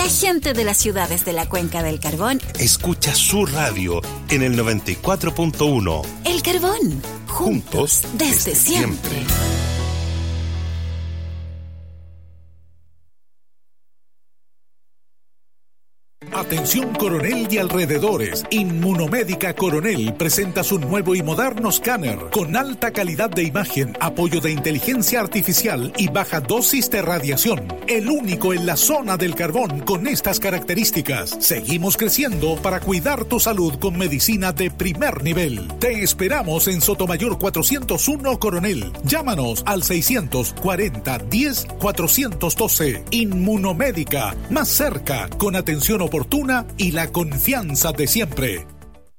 La gente de las ciudades de la Cuenca del Carbón escucha su radio en el 94.1. El Carbón, juntos desde siempre. Atención Coronel y alrededores. Inmunomédica Coronel presenta su nuevo y moderno escáner con alta calidad de imagen, apoyo de inteligencia artificial y baja dosis de radiación. El único en la zona del carbón con estas características. Seguimos creciendo para cuidar tu salud con medicina de primer nivel. Te esperamos en Sotomayor 401 Coronel. Llámanos al 640-10-412. Inmunomédica, más cerca, con atención oportuna y la confianza de siempre.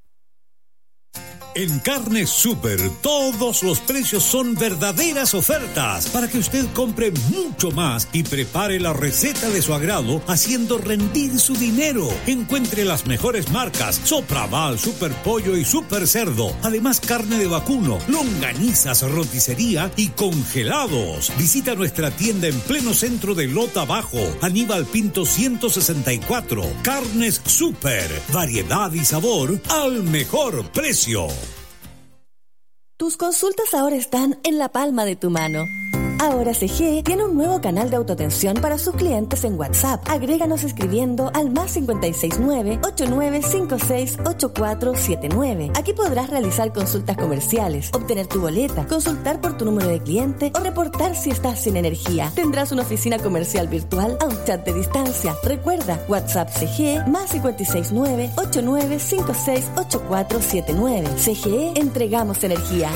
En Carnes Super, todos los precios son verdaderas ofertas para que usted compre mucho más y prepare la receta de su agrado haciendo rendir su dinero. Encuentre las mejores marcas: Sopraval, Super Pollo y Super Cerdo. Además, carne de vacuno, longanizas, roticería y congelados. Visita nuestra tienda en pleno centro de Lota Bajo, Aníbal Pinto 164. Carnes Super, variedad y sabor al mejor precio. Tus consultas ahora están en la palma de tu mano. Ahora CGE tiene un nuevo canal de autoatención para sus clientes en WhatsApp. Agréganos escribiendo al +569 8956 8479. Aquí podrás realizar consultas comerciales, obtener tu boleta, consultar por tu número de cliente o reportar si estás sin energía. Tendrás una oficina comercial virtual a un chat de distancia. Recuerda, WhatsApp CGE +569 8956 8479. CGE, entregamos energía.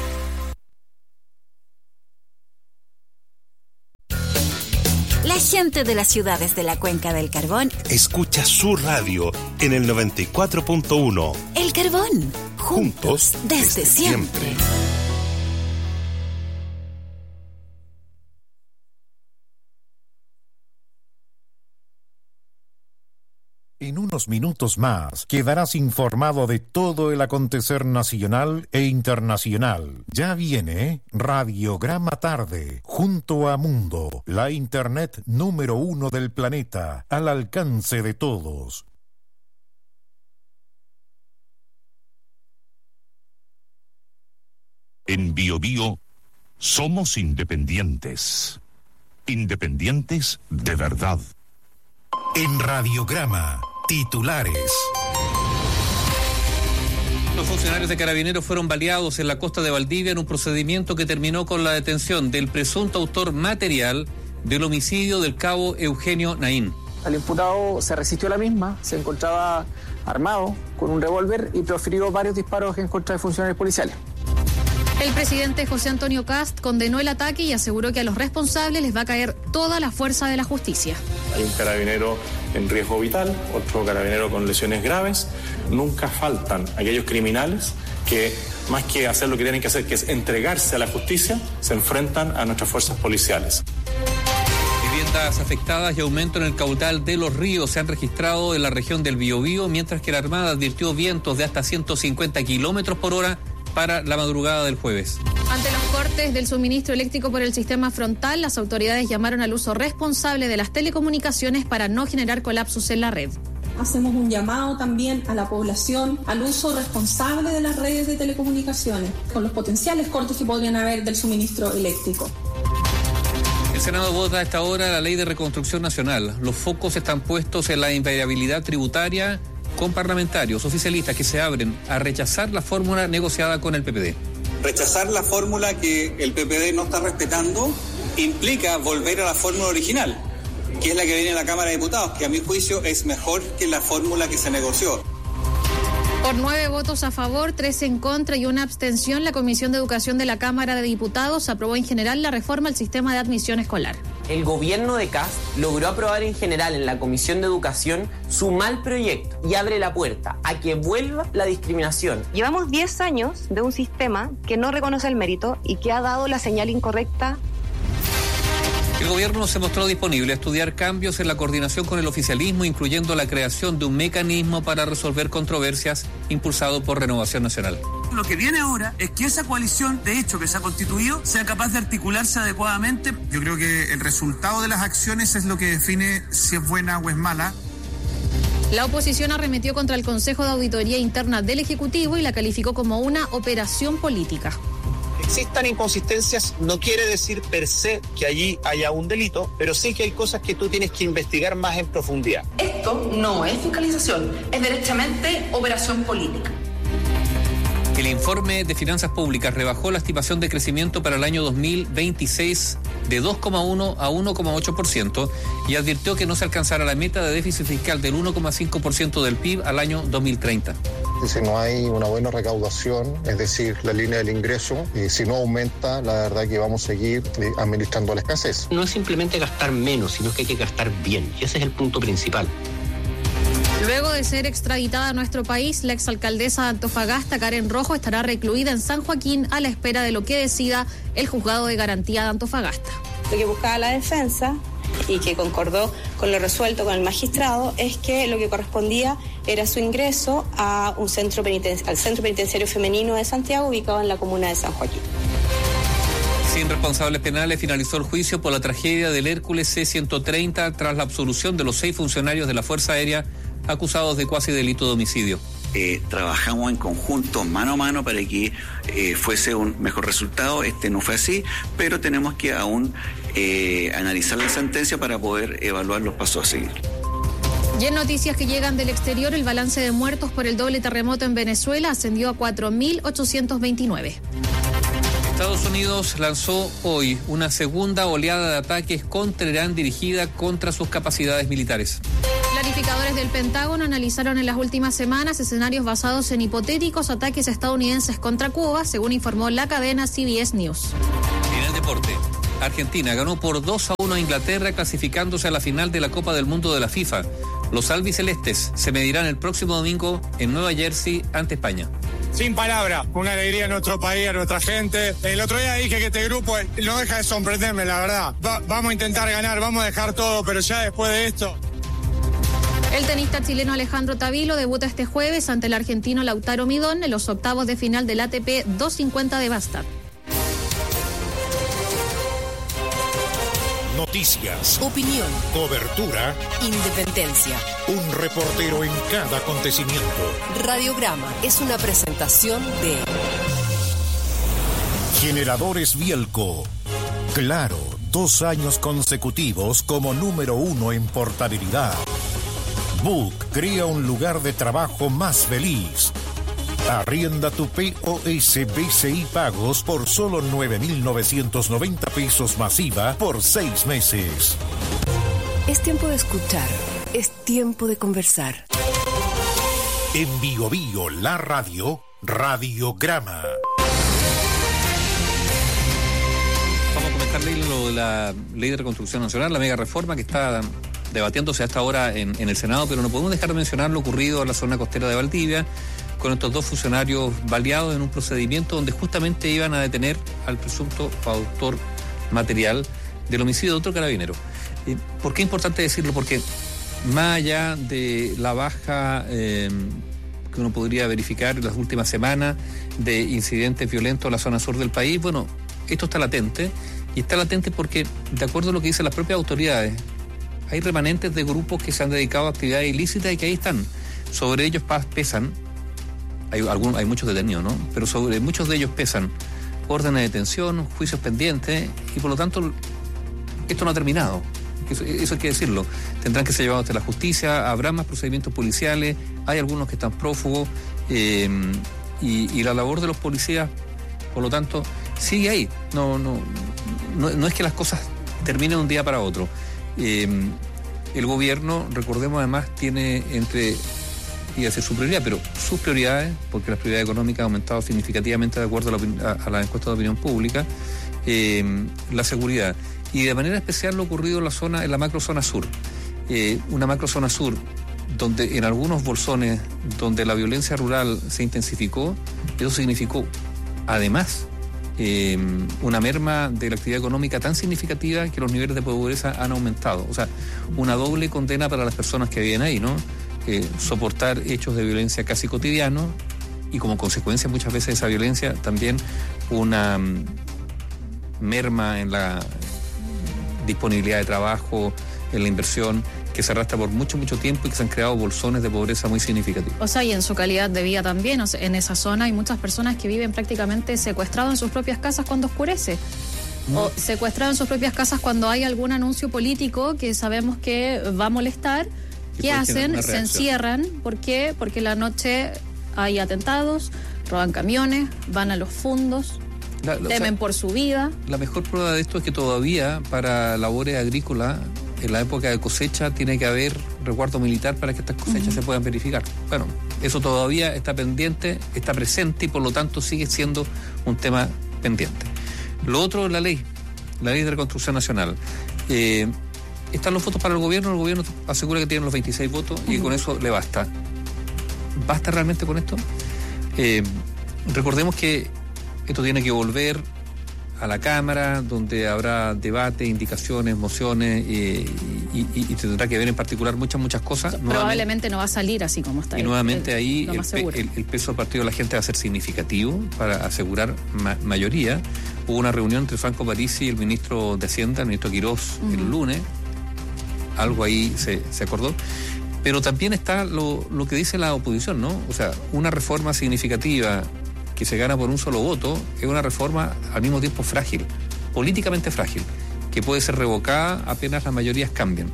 La gente de las ciudades de la Cuenca del Carbón escucha su radio en el 94.1. El Carbón, juntos desde siempre. En unos minutos más quedarás informado de todo el acontecer nacional e internacional. Ya viene Radiograma Tarde, junto a Mundo, la internet número 1 del planeta, al alcance de todos. En BioBio somos independientes. Independientes de verdad. En Radiograma, titulares. Los funcionarios de Carabineros fueron baleados en la costa de Valdivia en un procedimiento que terminó con la detención del presunto autor material del homicidio del cabo Eugenio Naín. El imputado se resistió a la misma, se encontraba armado con un revólver y profirió varios disparos en contra de funcionarios policiales. El presidente José Antonio Kast condenó el ataque y aseguró que a los responsables les va a caer toda la fuerza de la justicia. Hay un carabinero en riesgo vital, otro carabinero con lesiones graves. Nunca faltan aquellos criminales que, más que hacer lo que tienen que hacer, que es entregarse a la justicia, se enfrentan a nuestras fuerzas policiales. Viviendas afectadas y aumento en el caudal de los ríos se han registrado en la región del Biobío, mientras que la Armada advirtió vientos de hasta 150 kilómetros por hora para la madrugada del jueves. Ante los cortes del suministro eléctrico por el sistema frontal, las autoridades llamaron al uso responsable de las telecomunicaciones para no generar colapsos en la red. Hacemos un llamado también a la población al uso responsable de las redes de telecomunicaciones, con los potenciales cortes que podrían haber del suministro eléctrico. El Senado vota a esta hora la Ley de Reconstrucción Nacional. Los focos están puestos en la invariabilidad tributaria, con parlamentarios oficialistas que se abren a rechazar la fórmula negociada con el PPD. Rechazar la fórmula que el PPD no está respetando implica volver a la fórmula original, que es la que viene en la Cámara de Diputados, que a mi juicio es mejor que la fórmula que se negoció. Por 9 votos a favor, 3 en contra y una abstención, la Comisión de Educación de la Cámara de Diputados aprobó en general la reforma al sistema de admisión escolar. El gobierno de Kast logró aprobar en general en la Comisión de Educación su mal proyecto y abre la puerta a que vuelva la discriminación. Llevamos 10 años de un sistema que no reconoce el mérito y que ha dado la señal incorrecta. El gobierno se mostró disponible a estudiar cambios en la coordinación con el oficialismo, incluyendo la creación de un mecanismo para resolver controversias impulsado por Renovación Nacional. lo que viene ahora es que esa coalición, de hecho, que se ha constituido, sea capaz de articularse adecuadamente. Yo creo que el resultado de las acciones es lo que define si es buena o es mala. La oposición arremetió contra el Consejo de Auditoría Interna del Ejecutivo y la calificó como una operación política. Existan inconsistencias no quiere decir per se que allí haya un delito, pero sí que hay cosas que tú tienes que investigar más en profundidad. Esto no es fiscalización, es derechamente operación política. El informe de Finanzas Públicas rebajó la estimación de crecimiento para el año 2026 de 2,1 a 1,8% y advirtió que no se alcanzará la meta de déficit fiscal del 1,5% del PIB al año 2030. Si no hay una buena recaudación, es decir, la línea del ingreso, si no aumenta, la verdad que vamos a seguir administrando la escasez. No es simplemente gastar menos, sino que hay que gastar bien, y ese es el punto principal. Luego de ser extraditada a nuestro país, la exalcaldesa de Antofagasta, Karen Rojo, estará recluida en San Joaquín a la espera de lo que decida el Juzgado de Garantía de Antofagasta. Lo que buscaba la defensa y que concordó con lo resuelto con el magistrado es que lo que correspondía era su ingreso a al Centro Penitenciario Femenino de Santiago, ubicado en la comuna de San Joaquín. Sin responsables penales finalizó el juicio por la tragedia del Hércules C-130 tras la absolución de los 6 funcionarios de la Fuerza Aérea acusados de cuasi delito de homicidio. Trabajamos en conjunto, mano a mano, para que fuese un mejor resultado. No fue así, pero tenemos que aún analizar la sentencia para poder evaluar los pasos a seguir. Y en noticias que llegan del exterior, el balance de muertos por el doble terremoto en Venezuela ascendió a 4.829. Estados Unidos lanzó hoy una segunda oleada de ataques contra Irán dirigida contra sus capacidades militares. Planificadores del Pentágono analizaron en las últimas semanas escenarios basados en hipotéticos ataques estadounidenses contra Cuba, según informó la cadena CBS News. En el deporte, Argentina ganó por 2-1 a Inglaterra, clasificándose a la final de la Copa del Mundo de la FIFA. Los albicelestes se medirán el próximo domingo en Nueva Jersey ante España. Sin palabras, una alegría a nuestro país, a nuestra gente. El otro día dije que este grupo no deja de sorprenderme, la verdad. Vamos a intentar ganar, vamos a dejar todo, pero ya después de esto... El tenista chileno Alejandro Tavilo debuta este jueves ante el argentino Lautaro Midón en los octavos de final del ATP 250 de Bastad. Noticias, opinión, cobertura, independencia. Un reportero en cada acontecimiento. Radiograma es una presentación de Generadores Bielco. Claro, 2 años consecutivos como número 1 en portabilidad. Book crea un lugar de trabajo más feliz. Arrienda tu POS BCI Pagos por solo 9.990 pesos masiva por 6 meses. Es tiempo de escuchar, es tiempo de conversar. En Bio Bio, la radio, Radiograma. Vamos a comentar lo de la Ley de Reconstrucción Nacional, la mega reforma que está debatiéndose hasta ahora en el Senado, pero no podemos dejar de mencionar lo ocurrido en la zona costera de Valdivia, con estos 2 funcionarios baleados en un procedimiento donde justamente iban a detener al presunto autor material del homicidio de otro carabinero. ¿Por qué es importante decirlo? Porque más allá de la baja que uno podría verificar en las últimas semanas de incidentes violentos en la zona sur del país, bueno, esto está latente, y está latente porque, de acuerdo a lo que dicen las propias autoridades, hay remanentes de grupos que se han dedicado a actividades ilícitas y que ahí están. Sobre ellos pesan, hay muchos detenidos, ¿no? Pero sobre muchos de ellos pesan órdenes de detención, juicios pendientes, y por lo tanto esto no ha terminado. Eso hay que decirlo. Tendrán que ser llevados ante la justicia, habrá más procedimientos policiales, hay algunos que están prófugos, y la labor de los policías, por lo tanto, sigue ahí. No es que las cosas terminen de un día para otro. El gobierno, recordemos, además tiene iba a ser su prioridad, pero sus prioridades, porque las prioridades económicas han aumentado significativamente de acuerdo a la encuesta de opinión pública, la seguridad. Y de manera especial lo ocurrido en la macrozona sur. Una macrozona sur donde en algunos bolsones donde la violencia rural se intensificó, eso significó además una merma de la actividad económica tan significativa que los niveles de pobreza han aumentado. O sea, una doble condena para las personas que viven ahí, ¿no? Soportar hechos de violencia casi cotidianos y como consecuencia muchas veces de esa violencia también una merma en la disponibilidad de trabajo, en la inversión, que se arrastra por mucho tiempo y que se han creado bolsones de pobreza muy significativos. O sea, y en su calidad de vida también, o sea, en esa zona hay muchas personas que viven prácticamente secuestrados en sus propias casas cuando oscurece. O secuestrados en sus propias casas cuando hay algún anuncio político que sabemos que va a molestar. ¿Qué hacen? Se encierran. ¿Por qué? Porque la noche hay atentados, roban camiones, van a los fondos, temen por su vida. La mejor prueba de esto es que todavía para labores agrícolas, en la época de cosecha, tiene que haber resguardo militar para que estas cosechas se puedan verificar. Bueno, eso todavía está pendiente, está presente y por lo tanto sigue siendo un tema pendiente. Lo otro es la ley de reconstrucción nacional. Están los votos para el gobierno asegura que tienen los 26 votos y con eso le basta. ¿Basta realmente con esto? Recordemos que esto tiene que volver a la Cámara, donde habrá debate, indicaciones, mociones y tendrá que ver en particular muchas cosas. Probablemente no va a salir así como está. Y nuevamente ahí el peso del partido de la gente va a ser significativo para asegurar mayoría. Hubo una reunión entre Franco Parisi y el ministro de Hacienda, el ministro Quirós, el lunes. Algo ahí se acordó. Pero también está lo que dice la oposición, ¿no? O sea, una reforma significativa que se gana por un solo voto es una reforma al mismo tiempo frágil, políticamente frágil, que puede ser revocada apenas las mayorías cambian.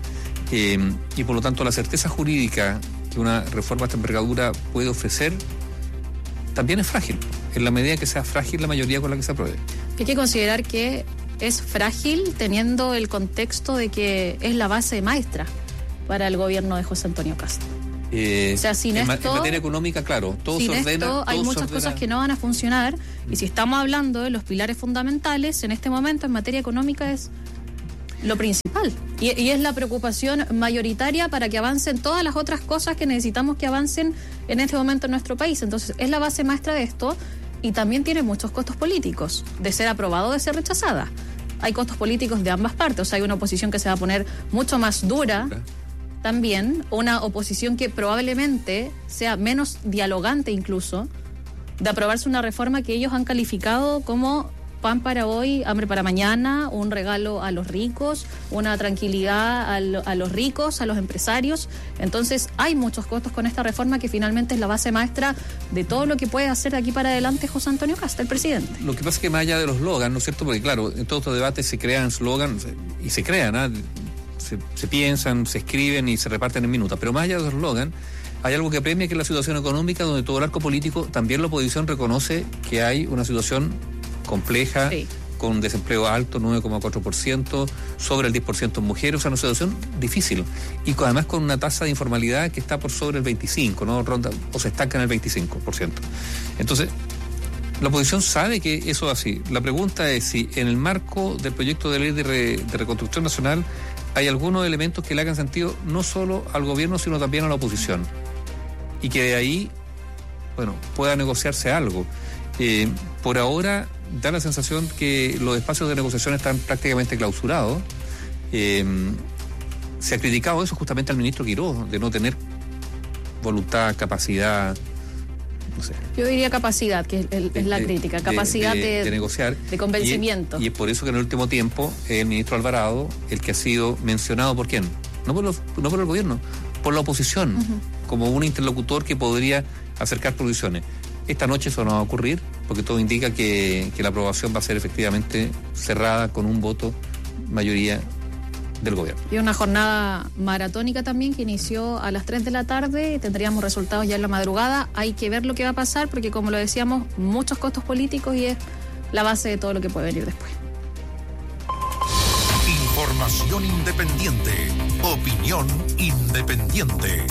Y por lo tanto la certeza jurídica que una reforma de esta envergadura puede ofrecer también es frágil, en la medida que sea frágil la mayoría con la que se apruebe. Hay que considerar que es frágil teniendo el contexto de que es la base maestra para el gobierno de José Antonio Kast. O sea, sin esto, en materia económica, claro, todo se ordena. Esto, hay muchas cosas que no van a funcionar y si estamos hablando de los pilares fundamentales, en este momento en materia económica es lo principal y es la preocupación mayoritaria para que avancen todas las otras cosas que necesitamos que avancen en este momento en nuestro país. Entonces es la base maestra de esto y también tiene muchos costos políticos, de ser aprobado o de ser rechazada. Hay costos políticos de ambas partes, o sea, hay una oposición que se va a poner mucho más dura. También una oposición que probablemente sea menos dialogante incluso de aprobarse una reforma que ellos han calificado como pan para hoy, hambre para mañana, un regalo a los ricos, una tranquilidad a los ricos, a los empresarios. Entonces hay muchos costos con esta reforma que finalmente es la base maestra de todo lo que puede hacer de aquí para adelante José Antonio Kast, el presidente. Lo que pasa es que más allá de los slogans, ¿no es cierto? Porque claro, en todos estos debates se crean slogans y se crean, ¿ah? Se piensan, se escriben y se reparten en minutos. Pero más allá de los slogans, hay algo que premia, que es la situación económica, donde todo el arco político, también la oposición reconoce que hay una situación compleja, con desempleo alto, 9,4%, sobre el 10% en mujeres, o sea, una situación difícil. Y además con una tasa de informalidad que está por sobre el 25%, ¿no? Ronda o se estanca en el 25%. Entonces, la oposición sabe que eso es así. La pregunta es si en el marco del proyecto de ley de reconstrucción nacional hay algunos elementos que le hagan sentido no solo al gobierno, sino también a la oposición. Y que de ahí, bueno, pueda negociarse algo. Por ahora da la sensación que los espacios de negociación están prácticamente clausurados. Se ha criticado eso justamente al ministro Quirós, de no tener voluntad, capacidad, no sé. Yo diría capacidad, que es la crítica, capacidad de negociar, de convencimiento. Y es por eso que en el último tiempo el ministro Alvarado, el que ha sido mencionado por quién, no por el gobierno, por la oposición, como un interlocutor que podría acercar posiciones. Esta noche eso no va a ocurrir, porque todo indica que la aprobación va a ser efectivamente cerrada con un voto mayoría del gobierno. Y una jornada maratónica también que inició a las 3 de la tarde, tendríamos resultados ya en la madrugada. Hay que ver lo que va a pasar porque, como lo decíamos, muchos costos políticos y es la base de todo lo que puede venir después. Información independiente, opinión independiente.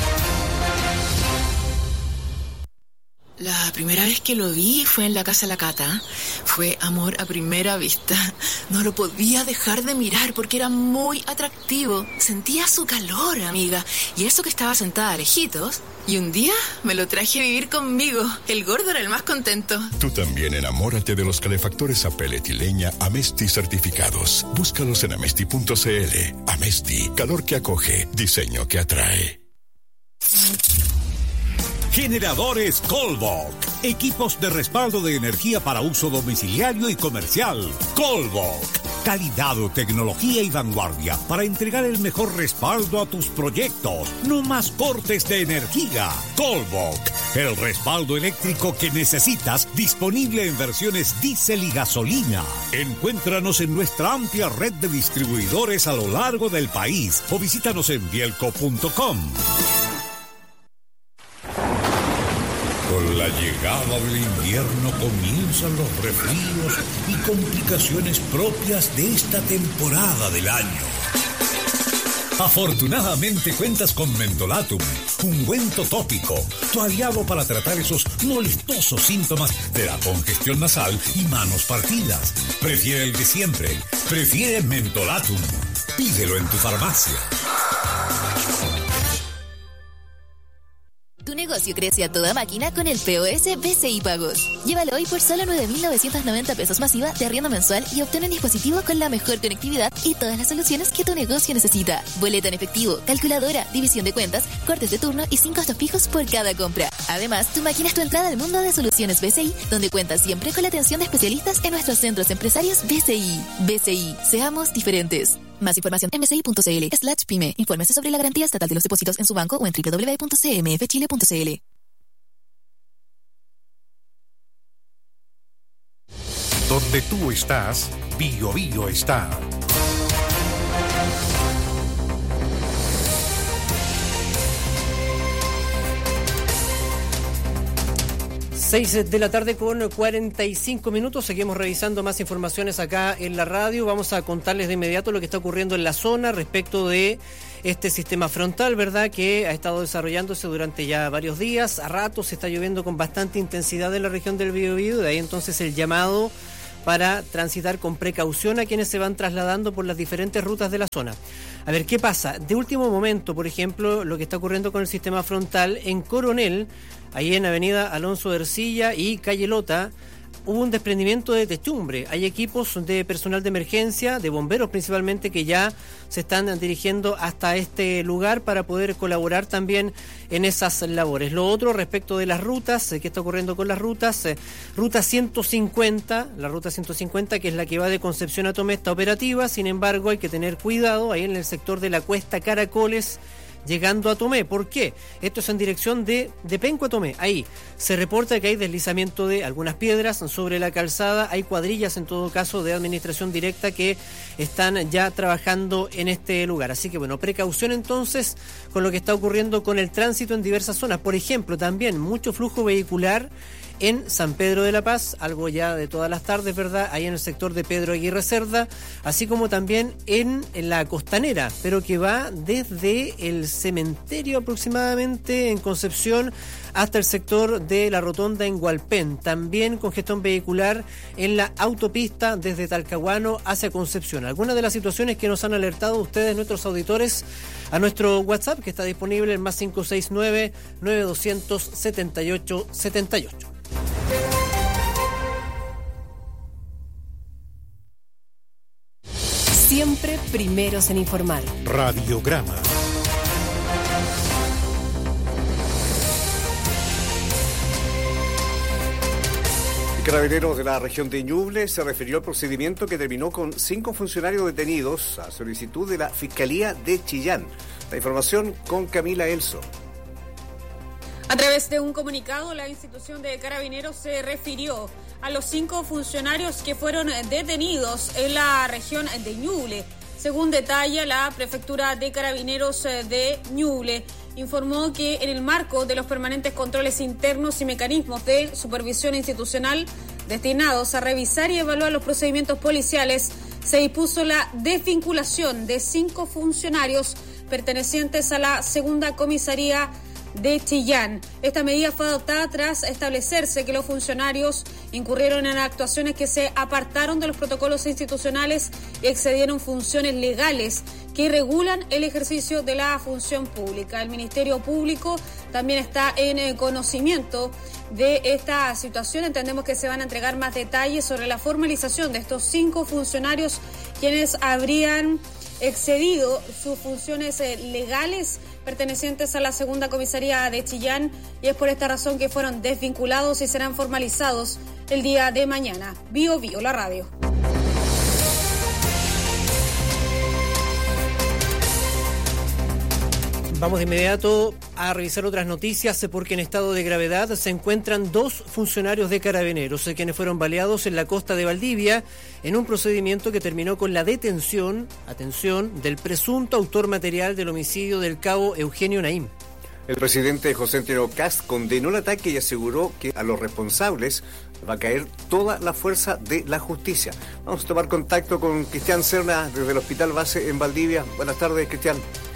La primera vez que lo vi fue en la casa de la Cata. Fue amor a primera vista. No lo podía dejar de mirar porque era muy atractivo. Sentía su calor, amiga. Y eso que estaba sentada a lejitos. Y un día me lo traje a vivir conmigo. El gordo era el más contento. Tú también enamórate de los calefactores a pellet y leña Amesti certificados. Búscalos en amesti.cl. Amesti, calor que acoge, diseño que atrae. Generadores Colbok. Equipos de respaldo de energía para uso domiciliario y comercial. Colbok. Calidad, tecnología y vanguardia para entregar el mejor respaldo a tus proyectos. No más cortes de energía. Colbok. El respaldo eléctrico que necesitas, disponible en versiones diésel y gasolina. Encuéntranos en nuestra amplia red de distribuidores a lo largo del país o visítanos en bielco.com. Con la llegada del invierno comienzan los resfríos y complicaciones propias de esta temporada del año. Afortunadamente cuentas con Mentolatum, ungüento tópico, tu aliado para tratar esos molestosos síntomas de la congestión nasal y manos partidas. Prefiere el de siempre, prefiere Mentolatum. Pídelo en tu farmacia. Tu negocio crece a toda máquina con el POS BCI Pagos. Llévalo hoy por solo 9.990 pesos masiva de arriendo mensual y obtén un dispositivo con la mejor conectividad y todas las soluciones que tu negocio necesita. Boleta en efectivo, calculadora, división de cuentas, cortes de turno y sin costos fijos por cada compra. Además, tu máquina es tu entrada al mundo de soluciones BCI, donde cuentas siempre con la atención de especialistas en nuestros centros empresarios BCI. BCI, seamos diferentes. Más información en bci.cl/pyme. Infórmese sobre la garantía estatal de los depósitos en su banco o en www.cmfchile.cl. Donde tú estás, Bio Bio está. Seis de la tarde con 45 minutos. Seguimos revisando más informaciones acá en la radio. Vamos a contarles de inmediato lo que está ocurriendo en la zona respecto de este sistema frontal, ¿verdad?, que ha estado desarrollándose durante ya varios días. A ratos está lloviendo con bastante intensidad en la región del Biobío, de ahí entonces el llamado para transitar con precaución a quienes se van trasladando por las diferentes rutas de la zona. A ver, ¿qué pasa? De último momento, por ejemplo, lo que está ocurriendo con el sistema frontal en Coronel, ahí en Avenida Alonso de Ercilla y Calle Lota, hubo un desprendimiento de techumbre. Hay equipos de personal de emergencia, de bomberos principalmente, que ya se están dirigiendo hasta este lugar para poder colaborar también en esas labores. Lo otro respecto de las rutas, ¿qué está ocurriendo con las rutas? Ruta 150, la ruta 150, que es la que va de Concepción a Tomé, está operativa. Sin embargo, hay que tener cuidado ahí en el sector de la Cuesta Caracoles, llegando a Tomé. ¿Por qué? Esto es en dirección de Penco a Tomé. Ahí se reporta que hay deslizamiento de algunas piedras sobre la calzada. Hay cuadrillas, en todo caso, de administración directa que están ya trabajando en este lugar. Así que, bueno, precaución entonces con lo que está ocurriendo con el tránsito en diversas zonas. Por ejemplo, también mucho flujo vehicular en San Pedro de la Paz, algo ya de todas las tardes, ¿verdad?, ahí en el sector de Pedro Aguirre Cerda, así como también en la Costanera, pero que va desde el cementerio aproximadamente en Concepción hasta el sector de la Rotonda en Hualpén. También congestión vehicular en la autopista desde Talcahuano hacia Concepción. Algunas de las situaciones que nos han alertado ustedes, nuestros auditores, a nuestro WhatsApp, que está disponible en más 569-9200-7878. Siempre primeros en informar. Radiograma. Carabineros de la región de Ñuble se refirió al procedimiento que terminó con 5 funcionarios detenidos a solicitud de la Fiscalía de Chillán. La información con Camila Elso. A través de un comunicado, la institución de Carabineros se refirió a los 5 funcionarios que fueron detenidos en la región de Ñuble. Según detalla la Prefectura de Carabineros de Ñuble, informó que en el marco de los permanentes controles internos y mecanismos de supervisión institucional destinados a revisar y evaluar los procedimientos policiales, se dispuso la desvinculación de 5 funcionarios pertenecientes a la segunda comisaría de Chillán. Esta medida fue adoptada tras establecerse que los funcionarios incurrieron en actuaciones que se apartaron de los protocolos institucionales y excedieron funciones legales que regulan el ejercicio de la función pública. El Ministerio Público también está en conocimiento de esta situación. Entendemos que se van a entregar más detalles sobre la formalización de estos 5 funcionarios quienes habrían excedido sus funciones legales pertenecientes a la segunda comisaría de Chillán, y es por esta razón que fueron desvinculados y serán formalizados el día de mañana. Bio Bio, la radio. Vamos de inmediato a revisar otras noticias porque en estado de gravedad se encuentran 2 funcionarios de Carabineros, quienes fueron baleados en la costa de Valdivia en un procedimiento que terminó con la detención, atención, del presunto autor material del homicidio del cabo Eugenio Naim. El presidente José Antonio Kast condenó el ataque y aseguró que a los responsables va a caer toda la fuerza de la justicia. Vamos a tomar contacto con Cristian Serna desde el Hospital Base en Valdivia. Buenas tardes, Cristian.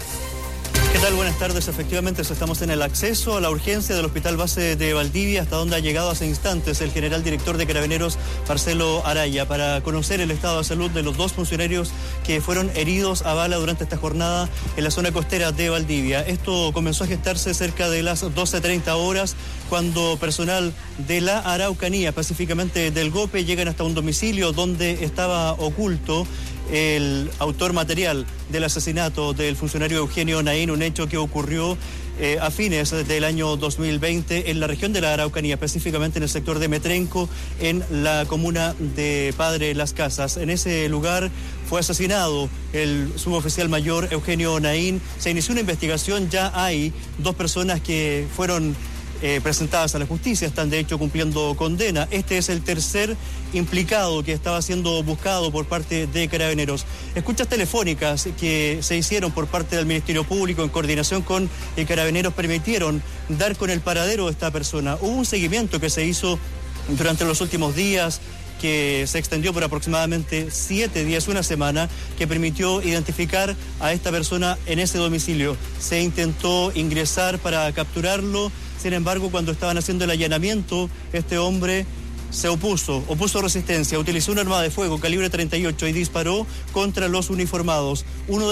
¿Qué tal? Buenas tardes. Efectivamente, estamos en el acceso a la urgencia del Hospital Base de Valdivia, hasta donde ha llegado hace instantes el general director de Carabineros, Marcelo Araya, para conocer el estado de salud de los 2 funcionarios que fueron heridos a bala durante esta jornada en la zona costera de Valdivia. Esto comenzó a gestarse cerca de las 12:30 horas, cuando personal de la Araucanía, específicamente del GOPE, llegan hasta un domicilio donde estaba oculto el autor material del asesinato del funcionario Eugenio Naim, un hecho que ocurrió a fines del año 2020 en la región de la Araucanía, específicamente en el sector de Metrenco, en la comuna de Padre Las Casas. En ese lugar fue asesinado el suboficial mayor Eugenio Naim. Se inició una investigación, ya hay 2 personas que fueron presentadas a la justicia, están de hecho cumpliendo condena. Este es el tercer implicado que estaba siendo buscado por parte de Carabineros. Escuchas telefónicas que se hicieron por parte del Ministerio Público en coordinación con Carabineros permitieron dar con el paradero de esta persona. Hubo un seguimiento que se hizo durante los últimos días, que se extendió por aproximadamente 7 días, una semana, que permitió identificar a esta persona en ese domicilio. Se intentó ingresar para capturarlo. Sin embargo, cuando estaban haciendo el allanamiento, este hombre se opuso resistencia, utilizó un arma de fuego calibre 38 y disparó contra los uniformados. Uno de